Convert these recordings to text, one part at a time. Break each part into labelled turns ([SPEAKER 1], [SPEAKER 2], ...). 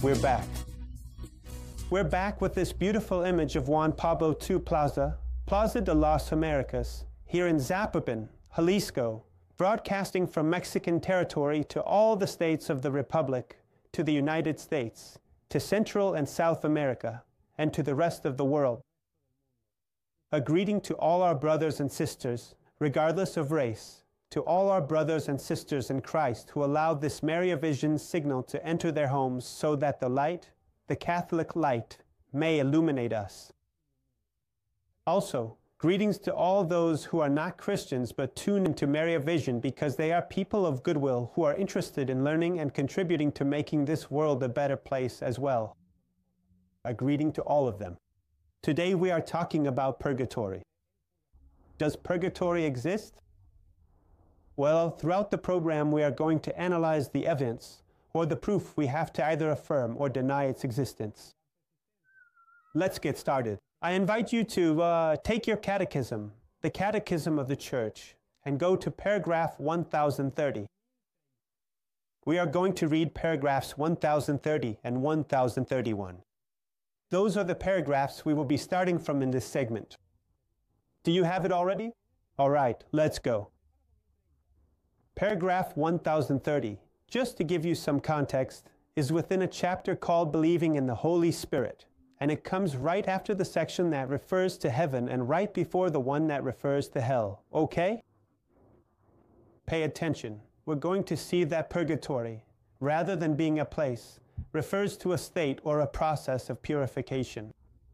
[SPEAKER 1] We're back. We're back with this beautiful image of Juan Pablo II Plaza, Plaza de las Americas, here in Zapopan, Jalisco, broadcasting from Mexican territory to all the states of the Republic, to the United States, to Central and South America, and to the rest of the world. A greeting to all our brothers and sisters, regardless of race, to all our brothers and sisters in Christ who allowed this Mariavision signal to enter their homes so that the light, the Catholic light, may illuminate us. Also, greetings to all those who are not Christians but tune into Mariavision because they are people of goodwill who are interested in learning and contributing to making this world a better place as well. A greeting to all of them. Today we are talking about purgatory. Does purgatory exist? Well, throughout the program we are going to analyze the evidence or the proof we have to either affirm or deny its existence. Let's get started. I invite you to take your catechism, the Catechism of the Church, and go to paragraph 1030. We are going to read paragraphs 1030 and 1031. Those are the paragraphs we will be starting from in this segment. Do you have it already? All right, let's go. Paragraph 1030, just to give you some context, is within a chapter called Believing in the Holy Spirit, and it comes right after the section that refers to heaven and right before the one that refers to hell, okay? Pay attention. We're going to see that purgatory, rather than being a place, refers to a state or a process of purification.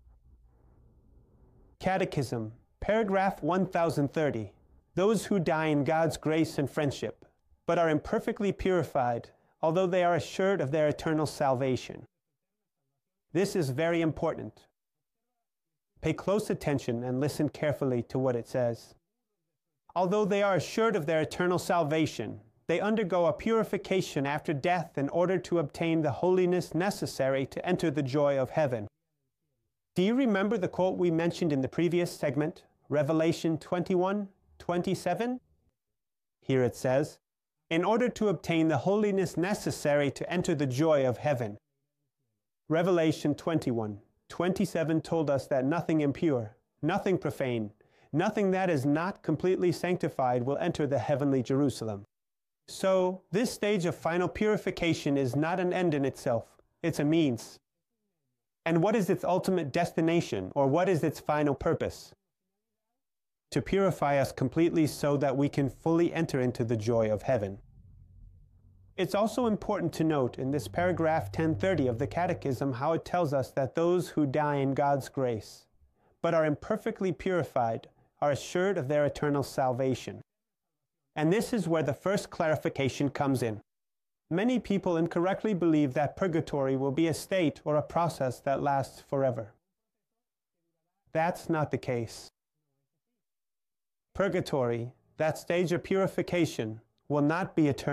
[SPEAKER 1] Catechism, paragraph 1030. Those who die in God's grace and friendship, but are imperfectly purified, although they are assured of their eternal salvation. This is very important. Pay close attention and listen carefully to what it says. Although they are assured of their eternal salvation, they undergo a purification after death in order to obtain the holiness necessary to enter the joy of heaven. Do you remember the quote we mentioned in the previous segment, Revelation 21:27? Here it says, in order to obtain the holiness necessary to enter the joy of heaven. Revelation 21:27 told us that nothing impure, nothing profane, nothing that is not completely sanctified will enter the heavenly Jerusalem. So, this stage of final purification is not an end in itself, it's a means. And what is its ultimate destination, or what is its final purpose? To purify us completely so that we can fully enter into the joy of heaven. It's also important to note in this paragraph 1030 of the Catechism how it tells us that those who die in God's grace, but are imperfectly purified, are assured of their eternal salvation. And this is where the first clarification comes in. Many people incorrectly believe that purgatory will be a state or a process that lasts forever. That's not the case. Purgatory, that stage of purification, will not be eternal.